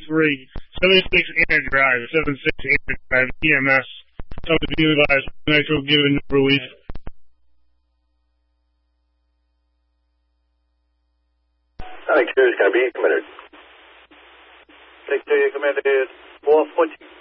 76 Aaron Drive, 76 Aaron Drive, EMS. Come to be advised, nitro given relief. Take 2 is going to be committed. Take 2, you're committed. 440.